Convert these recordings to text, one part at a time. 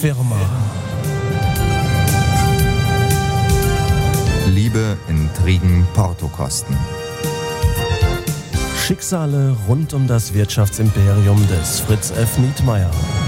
Firma. Liebe, Intrigen, Portokosten. Schicksale rund um das Wirtschaftsimperium des Fritz F. Nietmeyer.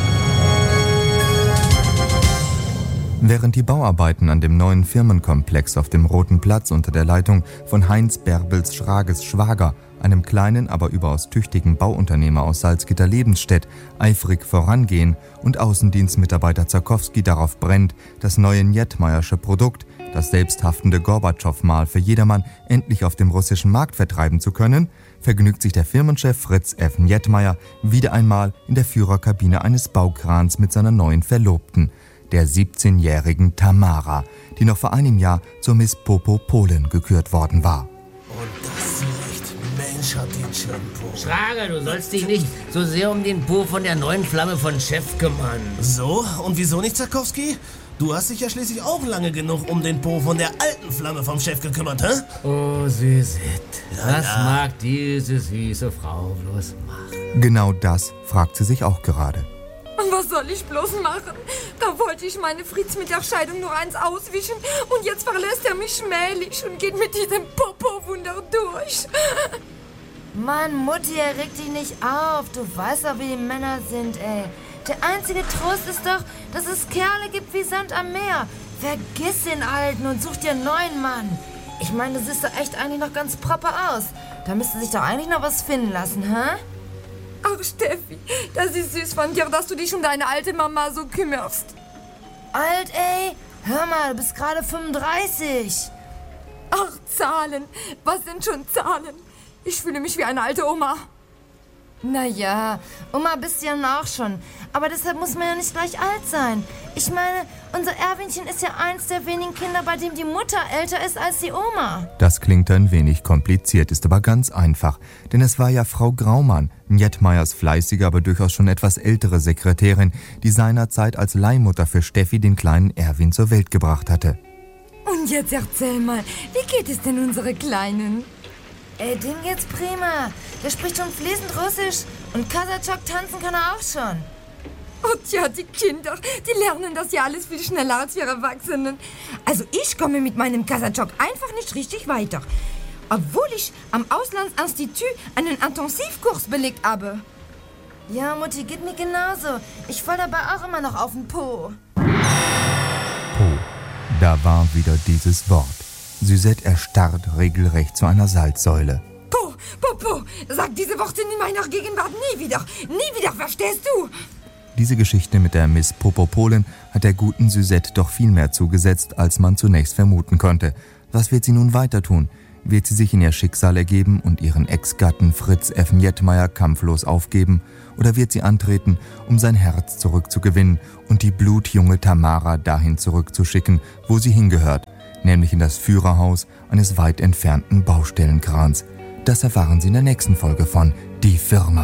Während die Bauarbeiten an dem neuen Firmenkomplex auf dem Roten Platz unter der Leitung von Heinz Bärbels Schrages Schwager, einem kleinen, aber überaus tüchtigen Bauunternehmer aus Salzgitter-Lebenstedt, eifrig vorangehen und Außendienstmitarbeiter Zarkowski darauf brennt, das neue Nietmeyersche Produkt, das selbsthaftende Gorbatschow-Mal für jedermann, endlich auf dem russischen Markt vertreiben zu können, vergnügt sich der Firmenchef Fritz F. Nietmeyer wieder einmal in der Führerkabine eines Baukrans mit seiner neuen Verlobten, der 17-jährigen Tamara, die noch vor einem Jahr zur Miss Popo Polen gekürt worden war. Und das Licht, Mensch, hat den schönen Po. Schrager, du sollst dich nicht so sehr um den Po von der neuen Flamme von Chef kümmern. So, und wieso nicht, Zarkowski? Du hast dich ja schließlich auch lange genug um den Po von der alten Flamme vom Chef gekümmert, hä? Oh, Suzette, was mag diese süße Frau bloß machen? Genau das fragt sie sich auch gerade. Was soll ich bloß machen? Da wollte ich meine Fritz mit der Scheidung nur eins auswischen und jetzt verlässt er mich schmählich und geht mit diesem Popo-Wunder durch. Mann, Mutti, reg dich nicht auf. Du weißt doch, wie die Männer sind, ey. Der einzige Trost ist doch, dass es Kerle gibt wie Sand am Meer. Vergiss den Alten und such dir einen neuen Mann. Ich meine, du siehst doch echt eigentlich noch ganz proper aus. Da müsste sich doch eigentlich noch was finden lassen, hä? Ach, Steffi, das ist süß von dir, dass du dich um deine alte Mama so kümmerst. Alt, ey? Hör mal, du bist gerade 35. Ach, Zahlen. Was sind schon Zahlen? Ich fühle mich wie eine alte Oma. Naja, Oma bist du ja nun auch schon. Aber deshalb muss man ja nicht gleich alt sein. Ich meine, unser Erwinchen ist ja eins der wenigen Kinder, bei dem die Mutter älter ist als die Oma. Das klingt ein wenig kompliziert, ist aber ganz einfach. Denn es war ja Frau Graumann, Nietmeyers fleißige, aber durchaus schon etwas ältere Sekretärin, die seinerzeit als Leihmutter für Steffi den kleinen Erwin zur Welt gebracht hatte. Und jetzt erzähl mal, wie geht es denn unsere Kleinen? Dem geht's prima. Der spricht schon fließend Russisch und Kasachok tanzen kann er auch schon. Oh tja, die Kinder, die lernen das ja alles viel schneller als wir Erwachsenen. Also ich komme mit meinem Kasachok einfach nicht richtig weiter. Obwohl ich am Auslandsinstitut einen Intensivkurs belegt habe. Ja, Mutti, geht mir genauso. Ich fall dabei auch immer noch auf den Po. Po, da war wieder dieses Wort. Suzette erstarrt regelrecht zu einer Salzsäule. Po, Po, Po, sag diese Worte in meiner Gegenwart nie wieder, verstehst du? Diese Geschichte mit der Miss Popo Polen hat der guten Suzette doch viel mehr zugesetzt, als man zunächst vermuten konnte. Was wird sie nun weiter tun? Wird sie sich in ihr Schicksal ergeben und ihren Ex-Gatten Fritz F. Nietmeyer kampflos aufgeben? Oder wird sie antreten, um sein Herz zurückzugewinnen und die blutjunge Tamara dahin zurückzuschicken, wo sie hingehört, nämlich in das Führerhaus eines weit entfernten Baustellenkrans? Das erfahren Sie in der nächsten Folge von Die Firma.